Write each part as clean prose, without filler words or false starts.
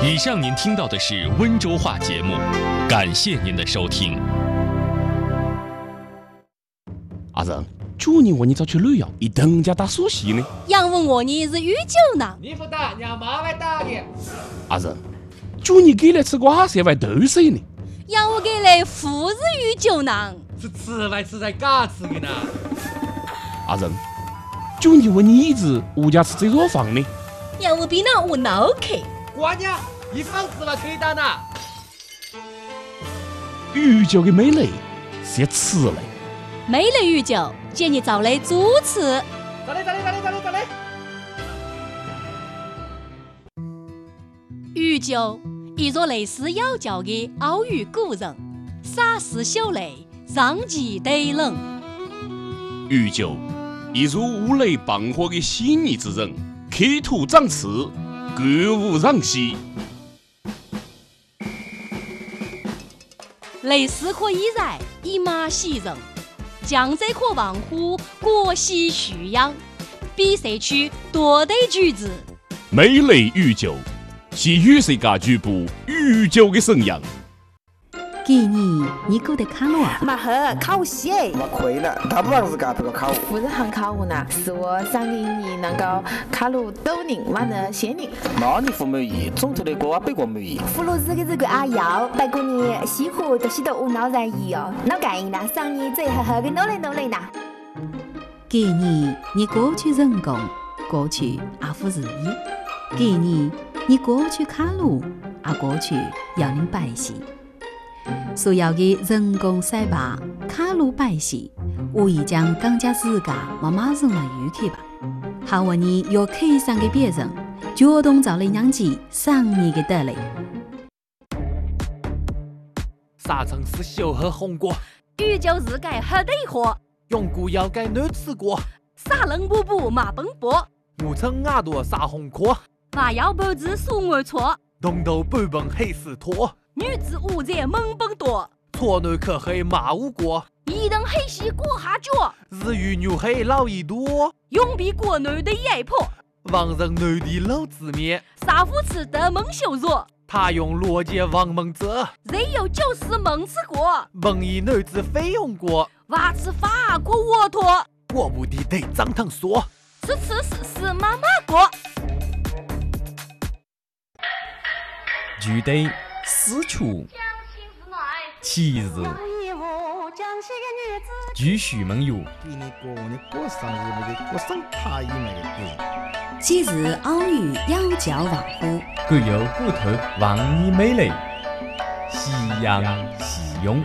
以上您听到的是温州话节目，感谢您的收听。 阿仁，去年我你早去旅游，一等家打苏西呢。 杨问我你是御酒呢？ 你不打，让妈来打你。 阿仁，去年给来吃瓜色外豆水呢。 杨我给来富是御酒呢？ 是吃来吃在嘎吃的呢。 阿仁，去年问你一直物价吃最弱房呢。 杨我比那我脑壳。 瓜娘，一房子了可以打呢。 御酒的美丽是吃嘞。 美丽御酒，建议找来主持。 咋嘞？ 御酒，一座类似妖教的奥语古人，洒湿秀泪，让其对冷。 御酒，一如五雷傍火的细腻之人，刻土长刺，歌舞让息。 类似可以然，以马喜人。江浙可望乎国喜蓄养，比赛区多得举子。 美丽御酒，是与世界局部御酒的生养。 给你过得卡路啊？ 马赫考西哎！ 我亏了，他不让自家这个考。 不是很考我呢，是我上年你能够考入斗宁完了仙人。 那你不满意，总头的歌北国满意。 葫芦子的这个阿瑶，不过你西湖都是都无脑然意哦，脑干呢，上年最好好的努力呢。 给你过去人工，过去阿夫日意；给你过去卡路，阿过去要您百姓。所要的人工赛拔、卡路百姓，无疑将更加自家马上来预期吧。好我你有客上的别人，主动找来让其上你的得来。 啥城市小喝红果？ 御酒日改喝得火， 永固要改难吃过。 撒冷布布马奔波， 我称牙多撒红壳。 马腰脖子数我错， 东头半本黑死拖。 女子五在猛奔多， 错内可黑马无过， 一等黑西过下脚， 日语牛黑老一多， 永比国内的压迫， 王人内地老字面， 杀夫吃得蒙羞辱， 他用逻辑王蒙泽， 人有就是蒙吃过， 蒙以女子非用过， 娃吃法过沃托， 我不的得张腾说， 吃妈妈过， 具体私处七日继续梦游。 七日奥语妖教望乎， 各有骨头望你美丽，夕阳夕涌。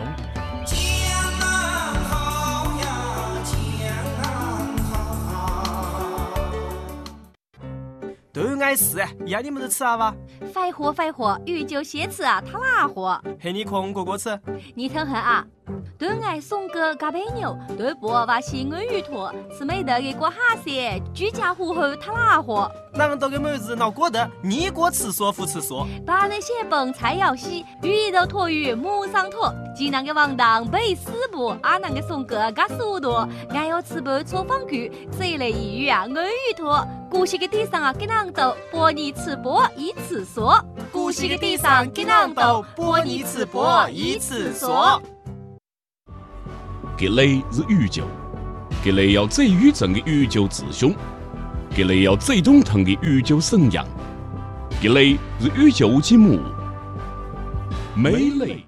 都爱吃，要你们都吃啊吧？ 废话，御酒先吃啊，他哪货？ 嘿，你空哥哥吃？ 你听下啊，都爱送个嘎贝牛，对不？把西安鱼托，吃美得给过哈些，居家糊后他哪货？ 那么多个妹子闹过的，你过吃说不吃说？ 把那些本菜肴洗，鱼肉托鱼母上托，济南个王当背四步，阿南个送个嘎速度，俺要吃不错方具，这类一语啊，安鱼托。古稀个地上啊，给啷豆，播你吃播一次说。 古稀个地上给啷豆，播你吃播一次说。 给雷是御酒，给雷要最宇正的御酒之兄，给雷要最懂腾的御酒生养，给雷是御酒之母，美丽。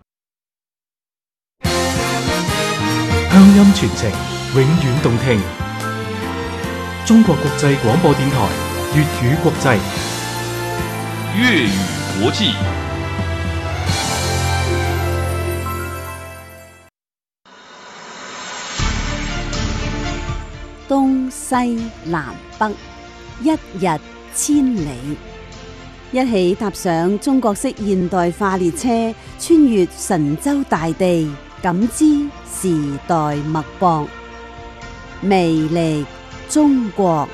鄉音傳情，永遠動聽。中國國際廣播電台粵語國際粵語國際。 東西南北，一日千里。一起踏上中國式現代化列車，穿越神州大地，感知時代脈搏，魅力中國。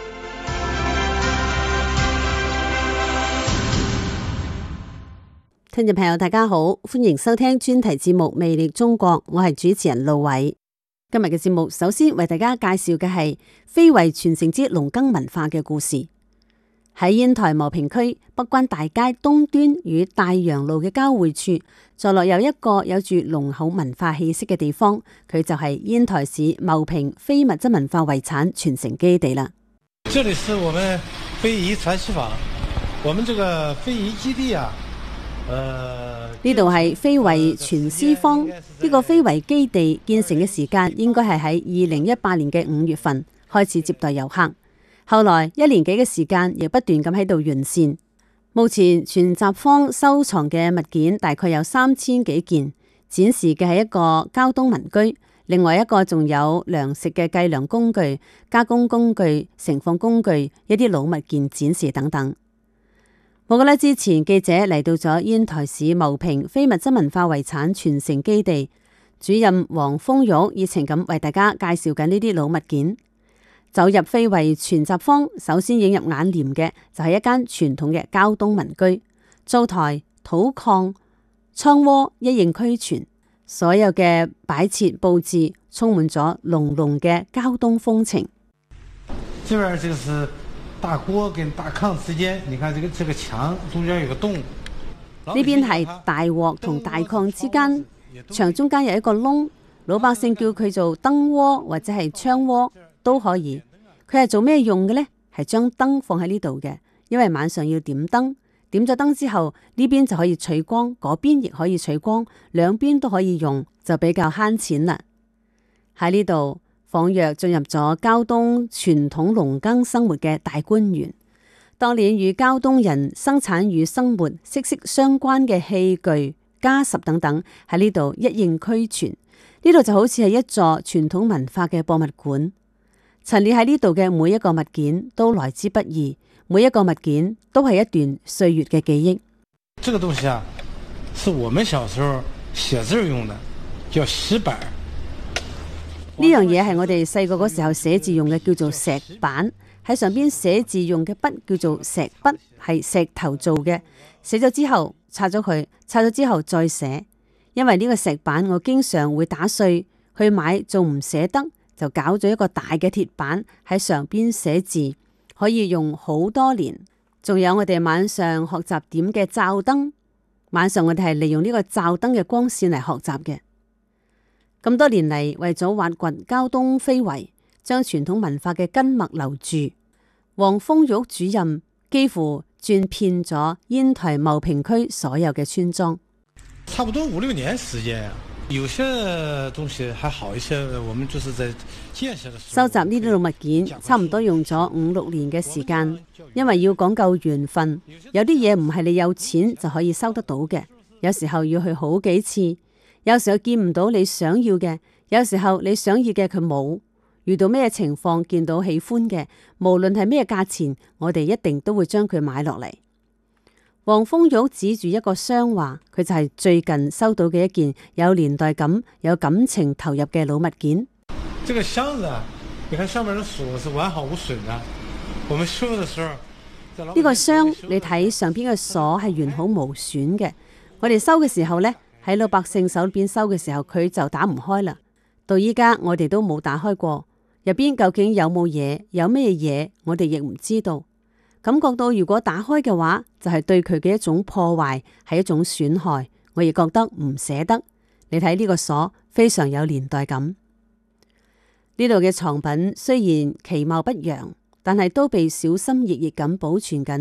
聽眾朋友大家好，歡迎收聽專題節目《魅力中國》，我係主持人路偉。今日嘅節目首先為大家介紹嘅係非遺傳承之農耕文化嘅故事。 喺煙台牟平區北關大街東端與大洋路嘅交匯處，坐落有一個有住濃厚文化氣息嘅地方，佢就係煙台市牟平非物質文化遺產傳承基地啦。 這裡是我們非遺傳習坊，我們這個非遺基地啊， 呢度係非遺傳師坊，呢個非遺基地建成嘅時間應該係喺2018年嘅5月份開始接待遊客。後來1年幾嘅時間，亦不斷咁喺度完善。目前傳習坊收藏嘅物件大概有3000幾件，展示嘅係一個膠東民居，另外一個仲有糧食嘅計量工具、加工工具、盛放工具、一啲老物件展示等等。冇幾耐之前，記者嚟到咗煙台市牟平非物質文化遺產傳承基地，主任黃豐玉熱情咁為大家介紹緊呢啲老物件。走入非遺傳習坊，首先映入眼簾嘅就係一間傳統嘅膠東民居，灶台、土炕、倉窩一應俱全，所有嘅擺設佈置充滿咗濃濃嘅膠東風情。 這邊這個是大鍋跟大炕之間，你看這個牆中間有個洞。呢邊係大鑊同大炕之間，牆中間有一個窿，老百姓叫佢做燈窩或者係窗窩都可以。佢係做咩用嘅呢？係將燈放喺呢度嘅，因為晚上要點燈，點咗燈之後呢邊就可以取光，嗰邊亦可以取光，兩邊都可以用，就比較慳錢啦。喺呢度仿若進入咗膠東傳統農耕生活嘅大觀園，當年與膠東人生產與生活息息相關嘅器具、家什等等喺呢度一應俱全。呢度就好似係一座傳統文化嘅博物館。陳列喺呢度嘅每一個物件都來之不易，每一個物件都係一段歲月嘅記憶。 這個東西啊，是我們小時候寫字用的，叫石板。 呢樣嘢係我哋細個嗰時候寫字用嘅，叫做石板。喺上邊寫字用嘅筆叫做石筆，係石頭做嘅。寫咗之後拆咗佢，拆咗之後再寫。因為呢個石板我經常會打碎去買，仲唔捨得。就搞咗一個大嘅鐵板喺上邊寫字，可以用好多年。仲有我哋晚上學習點嘅罩燈，晚上我哋係利用呢個罩燈嘅光線嚟學習嘅。咁多年嚟，為咗挖掘膠東非遺，將傳統文化嘅根脈留住，黃豐玉主任幾乎轉遍咗煙台牟平區所有嘅村莊。 差不多5-6年時間。有些東西還好一些，我們就是在建設的時候。 收集呢啲老物件，差唔多用咗5-6年嘅時間，因為要講究緣分，有啲嘢唔係你有錢就可以收得到嘅，有時候要去好幾次，有時候見唔到你想要嘅，有時候你想要嘅佢冇，遇到咩情況見到喜歡嘅，無論係咩價錢，我哋一定都會將佢買落嚟。黃豐玉指住一個箱話，佢就係最近收到嘅一件有年代感、有感情投入嘅老物件。 這個箱子啊，你看上面的鎖是完好無損的。我們收的時候， 呢個箱你睇上邊嘅鎖係完好無損嘅。我哋收嘅時候呢，喺老百姓手邊收嘅時候，佢就打唔開啦。到依家我哋都冇打開過，入邊究竟有冇嘢，有咩嘢，我哋亦唔知道。感覺到如果打開嘅話，就係對佢嘅一種破壞，係一種損害，我亦覺得唔捨得。你睇呢個鎖非常有年代感。呢度嘅藏品雖然其貌不揚，但係都被小心翼翼咁保存緊。